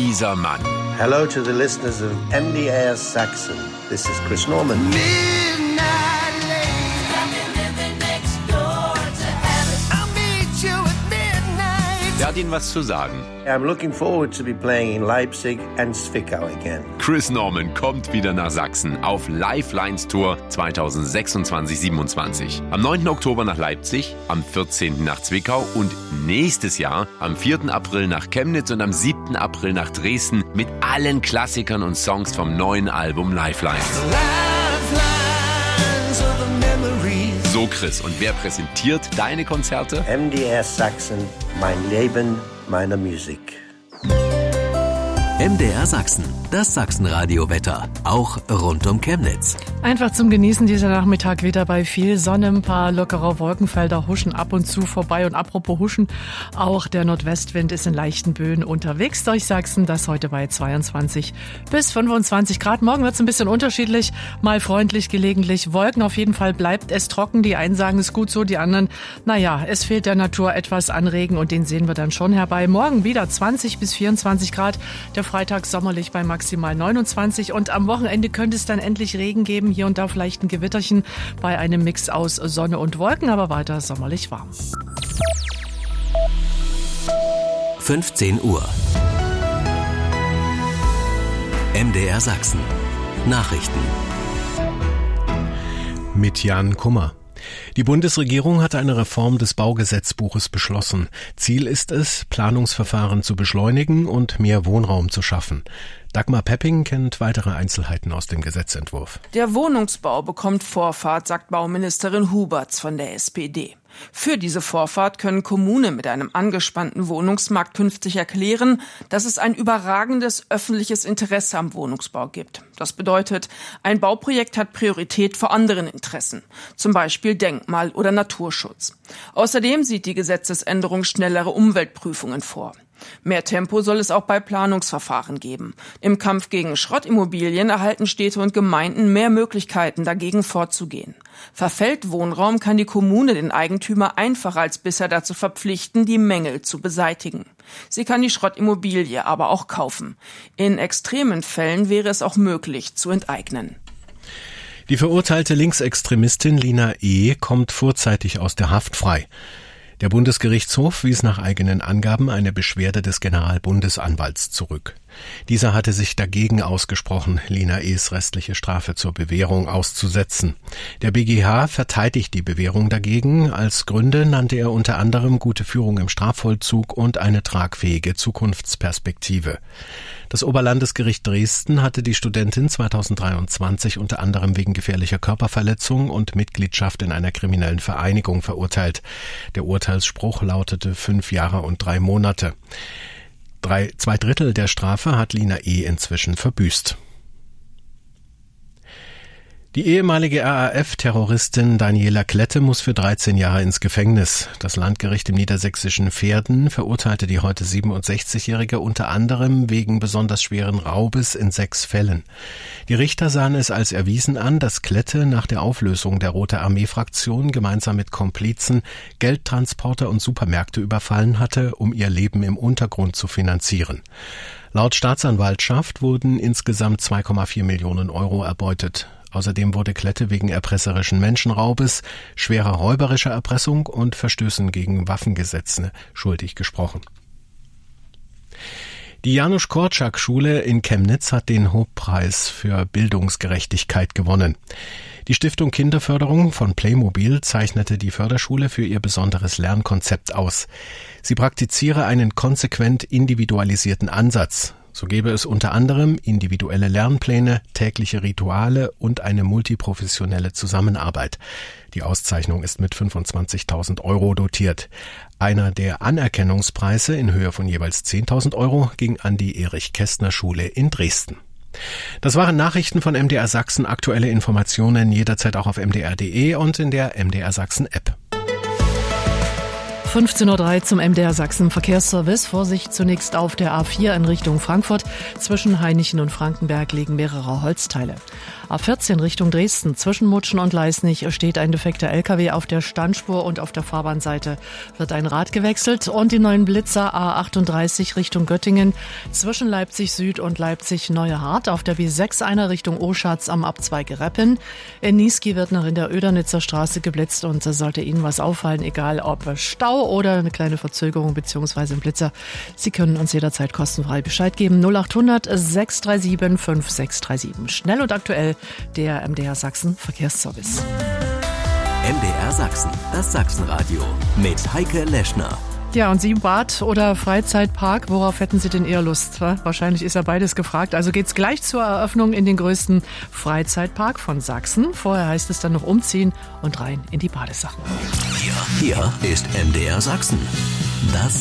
dieser Mann. Hello to the listeners of MDR Saxon. This is Chris Norman. Er hat Ihnen was zu sagen. I'm looking forward to be playing in Leipzig and Zwickau again. Chris Norman kommt wieder nach Sachsen auf Lifelines Tour 2026-27. Am 9. Oktober nach Leipzig, am 14. nach Zwickau und nächstes Jahr am 4. April nach Chemnitz und am 7. April nach Dresden mit allen Klassikern und Songs vom neuen Album Lifelines. So Chris, und wer präsentiert deine Konzerte? MDR Saxon, mein Leben, meine Musik. MDR Sachsen, das Sachsenradio-Wetter, auch rund um Chemnitz. Einfach zum Genießen dieser Nachmittag wieder bei viel Sonne, ein paar lockere Wolkenfelder huschen ab und zu vorbei. Und apropos huschen, auch der Nordwestwind ist in leichten Böen unterwegs durch Sachsen, das heute bei 22 bis 25 Grad. Morgen wird es ein bisschen unterschiedlich, mal freundlich, gelegentlich Wolken. Auf jeden Fall bleibt es trocken. Die einen sagen, es ist gut so, die anderen, naja, es fehlt der Natur etwas an Regen und den sehen wir dann schon herbei. Morgen wieder 20 bis 24 Grad, der Freitag sommerlich bei maximal 29 und am Wochenende könnte es dann endlich Regen geben, hier und da vielleicht ein Gewitterchen bei einem Mix aus Sonne und Wolken, aber weiter sommerlich warm. 15 Uhr. MDR Sachsen. Nachrichten. Mit Jan Kummer. Die Bundesregierung hat eine Reform des Baugesetzbuches beschlossen. Ziel ist es, Planungsverfahren zu beschleunigen und mehr Wohnraum zu schaffen. Dagmar Pepping kennt weitere Einzelheiten aus dem Gesetzentwurf. Der Wohnungsbau bekommt Vorfahrt, sagt Bauministerin Huberts von der SPD. Für diese Vorfahrt können Kommunen mit einem angespannten Wohnungsmarkt künftig erklären, dass es ein überragendes öffentliches Interesse am Wohnungsbau gibt. Das bedeutet, ein Bauprojekt hat Priorität vor anderen Interessen, zum Beispiel Denkmal- oder Naturschutz. Außerdem sieht die Gesetzesänderung schnellere Umweltprüfungen vor. Mehr Tempo soll es auch bei Planungsverfahren geben. Im Kampf gegen Schrottimmobilien erhalten Städte und Gemeinden mehr Möglichkeiten, dagegen vorzugehen. Verfällt Wohnraum, kann die Kommune den Eigentümer einfacher als bisher dazu verpflichten, die Mängel zu beseitigen. Sie kann die Schrottimmobilie aber auch kaufen. In extremen Fällen wäre es auch möglich, zu enteignen. Die verurteilte Linksextremistin Lina E. kommt vorzeitig aus der Haft frei. Der Bundesgerichtshof wies nach eigenen Angaben eine Beschwerde des Generalbundesanwalts zurück. Dieser hatte sich dagegen ausgesprochen, Lina E.s restliche Strafe zur Bewährung auszusetzen. Der BGH verteidigt die Bewährung dagegen. Als Gründe nannte er unter anderem gute Führung im Strafvollzug und eine tragfähige Zukunftsperspektive. Das Oberlandesgericht Dresden hatte die Studentin 2023 unter anderem wegen gefährlicher Körperverletzung und Mitgliedschaft in einer kriminellen Vereinigung verurteilt. Der Urteilsspruch lautete 5 Jahre und 3 Monate. 2/3 der Strafe hat Lina E. inzwischen verbüßt. Die ehemalige RAF-Terroristin Daniela Klette muss für 13 Jahre ins Gefängnis. Das Landgericht im niedersächsischen Verden verurteilte die heute 67-Jährige unter anderem wegen besonders schweren Raubes in 6 Fällen. Die Richter sahen es als erwiesen an, dass Klette nach der Auflösung der Rote Armee-Fraktion gemeinsam mit Komplizen Geldtransporter und Supermärkte überfallen hatte, um ihr Leben im Untergrund zu finanzieren. Laut Staatsanwaltschaft wurden insgesamt 2,4 Millionen Euro erbeutet. Außerdem wurde Klette wegen erpresserischen Menschenraubes, schwerer räuberischer Erpressung und Verstößen gegen Waffengesetze schuldig gesprochen. Die Janusz-Korczak-Schule in Chemnitz hat den Hauptpreis für Bildungsgerechtigkeit gewonnen. Die Stiftung Kinderförderung von Playmobil zeichnete die Förderschule für ihr besonderes Lernkonzept aus. Sie praktiziere einen konsequent individualisierten Ansatz. So gäbe es unter anderem individuelle Lernpläne, tägliche Rituale und eine multiprofessionelle Zusammenarbeit. Die Auszeichnung ist mit 25.000 Euro dotiert. Einer der Anerkennungspreise in Höhe von jeweils 10.000 Euro ging an die Erich-Kästner-Schule in Dresden. Das waren Nachrichten von MDR Sachsen. Aktuelle Informationen jederzeit auch auf mdr.de und in der MDR Sachsen App. 15:03 Uhr zum MDR Sachsen Verkehrsservice. Vorsicht zunächst auf der A4 in Richtung Frankfurt. Zwischen Hainichen und Frankenberg liegen mehrere Holzteile. A14 Richtung Dresden. Zwischen Mutschen und Leisnig steht ein defekter LKW auf der Standspur und auf der Fahrbahnseite wird ein Rad gewechselt. Und die neuen Blitzer A38 Richtung Göttingen. Zwischen Leipzig Süd und Leipzig Neuehart. Auf der B6 einer Richtung Oschatz am Abzweig Reppen. In Niesky wird noch in der Oedernitzer Straße geblitzt und sollte Ihnen was auffallen, egal ob Stau oder eine kleine Verzögerung bzw. ein Blitzer. Sie können uns jederzeit kostenfrei Bescheid geben. 0800 637 5637. Schnell und aktuell der MDR Sachsen Verkehrsservice. MDR Sachsen, das Sachsenradio mit Heike Leschner. Ja, und Sie Bad oder Freizeitpark, worauf hätten Sie denn eher Lust? Wahrscheinlich ist ja beides gefragt. Also geht's gleich zur Eröffnung in den größten Freizeitpark von Sachsen. Vorher heißt es dann noch umziehen und rein in die Badesachen. Hier ist MDR Sachsen, das